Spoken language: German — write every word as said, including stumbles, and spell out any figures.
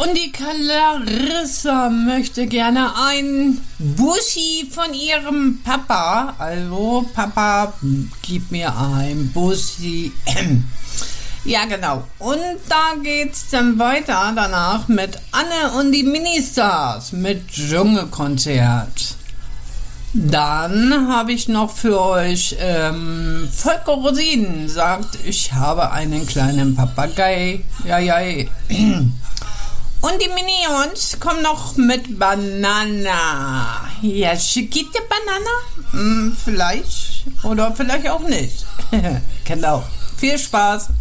Und die Clarissa möchte gerne ein Bussi von ihrem Papa. Also, Papa, gib mir ein Bussi. Ja, genau. Und da geht's dann weiter danach mit Anne und die Ministars mit Dschungelkonzert. Dann habe ich noch für euch ähm, Volker Rosin sagt, ich habe einen kleinen Papagei. Ja, ja. Und die Minions kommen noch mit Banana. Ja, Chiquita Banana? Hm, vielleicht. Oder vielleicht auch nicht. Genau. Viel Spaß.